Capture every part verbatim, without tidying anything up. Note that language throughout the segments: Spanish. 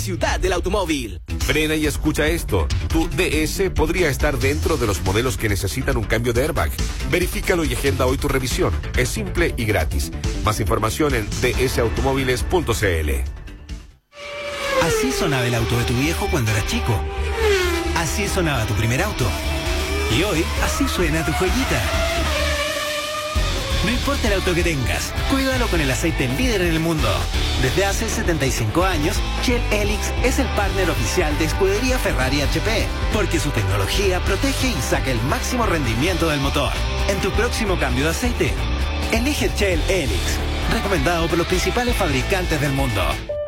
Ciudad del Automóvil. Frena y escucha esto. Tu D S podría estar dentro de los modelos que necesitan un cambio de airbag. Verifícalo y agenda hoy tu revisión. Es simple y gratis. Más información en d s automóviles punto c l. Así sonaba el auto de tu viejo cuando eras chico. Así sonaba tu primer auto. Y hoy, así suena tu joyita. No importa el auto que tengas, cuídalo con el aceite líder en el mundo. Desde hace setenta y cinco años, Shell Helix es el partner oficial de Escudería Ferrari H P, porque su tecnología protege y saca el máximo rendimiento del motor. En tu próximo cambio de aceite, elige Shell Helix, recomendado por los principales fabricantes del mundo.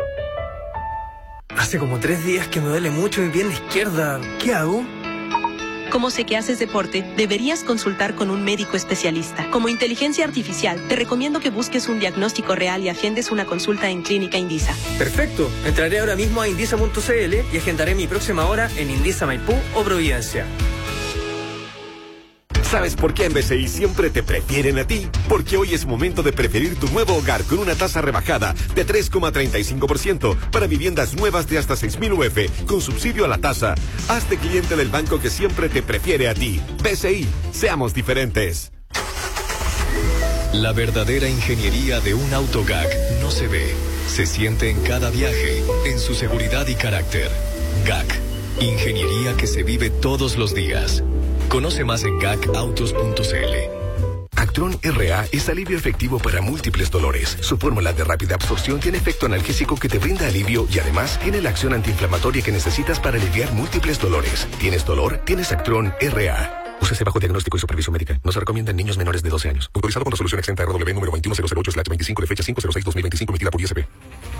Hace como tres días que me duele mucho mi pierna izquierda. ¿Qué hago? Como sé que haces deporte, deberías consultar con un médico especialista. Como inteligencia artificial, te recomiendo que busques un diagnóstico real y agendes una consulta en Clínica Indisa. Perfecto. Entraré ahora mismo a indisa punto c l y agendaré mi próxima hora en Indisa Maipú o Providencia. ¿Sabes por qué en B C I siempre te prefieren a ti? Porque hoy es momento de preferir tu nuevo hogar con una tasa rebajada de tres coma treinta y cinco por ciento para viviendas nuevas de hasta seis mil U F con subsidio a la tasa. Hazte cliente del banco que siempre te prefiere a ti. B C I, seamos diferentes. La verdadera ingeniería de un auto G A C no se ve, se siente en cada viaje, en su seguridad y carácter. G A C, ingeniería que se vive todos los días. Conoce más en gac autos punto c l. Actron R A es alivio efectivo para múltiples dolores. Su fórmula de rápida absorción tiene efecto analgésico que te brinda alivio y además tiene la acción antiinflamatoria que necesitas para aliviar múltiples dolores. ¿Tienes dolor? Tienes Actron R A. Úsese bajo diagnóstico y supervisión médica. No se recomienda en niños menores de doce años. Autorizado con resolución exenta R W número veintiuno cero cero ocho slash veinticinco de fecha cinco cero seis dos mil veinticinco emitida por I S P.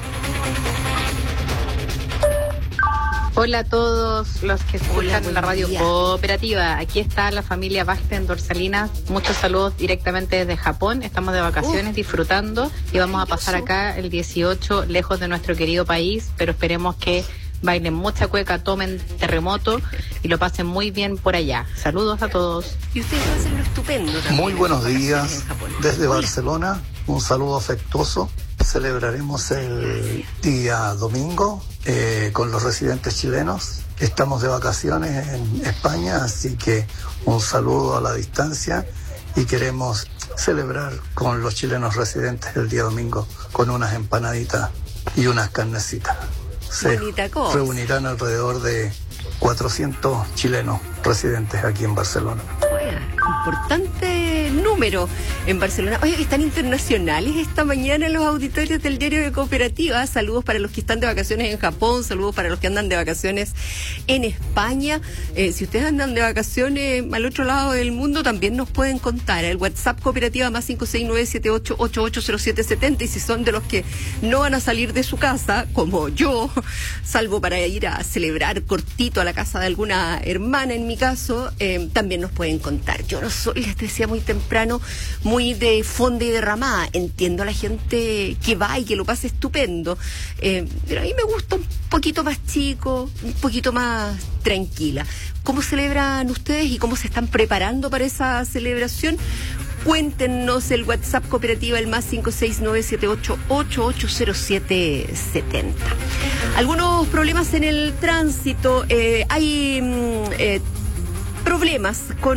Hola a todos los que escuchan Hola, la radio día. cooperativa. Aquí está la familia Vázquez en Dorsalinas. Muchos saludos directamente desde Japón. Estamos de vacaciones, uh, disfrutando y vamos a pasar acá el dieciocho, lejos de nuestro querido país, pero esperemos que bailen mucha cueca, tomen terremoto y lo pasen muy bien por allá. Saludos a todos. Y ustedes van a hacerlo estupendo también. Muy buenos días desde Barcelona. Un saludo afectuoso. Celebraremos el día domingo eh, con los residentes chilenos. Estamos de vacaciones en España, así que un saludo a la distancia y queremos celebrar con los chilenos residentes el día domingo con unas empanaditas y unas carnecitas. Se reunirán alrededor de cuatrocientos chilenos residentes aquí en Barcelona. Bueno, importante número en Barcelona. Oye, están internacionales esta mañana los auditorios del diario de Cooperativa. Saludos para los que están de vacaciones en Japón, saludos para los que andan de vacaciones en España. Eh, si ustedes andan de vacaciones al otro lado del mundo, también nos pueden contar. El WhatsApp Cooperativa más cinco seis nueve siete ocho ocho ocho cero siete siete cero. Y si son de los que no van a salir de su casa, como yo, salvo para ir a celebrar cortito a la casa de alguna hermana, en mi caso, eh, también nos pueden contar. Yo no soy, les decía muy temprano, muy de fonda y derramada. Entiendo a la gente que va y que lo pasa estupendo, eh, pero a mí me gusta un poquito más chico, un poquito más tranquila. ¿Cómo celebran ustedes y cómo se están preparando para esa celebración? Cuéntenos. El WhatsApp Cooperativa, el más cinco seis nueve siete ocho ocho ocho cero siete siete cero. Algunos problemas en el tránsito. Eh, hay mm, eh, problemas con